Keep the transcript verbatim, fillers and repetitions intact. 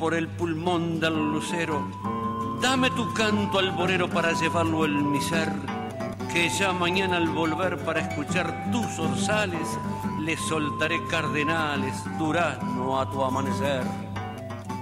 por el pulmón del lucero. Dame tu canto alborero para llevarlo en mi ser, que ya mañana al volver para escuchar tus orzales le soltaré cardenales, durazno a tu amanecer.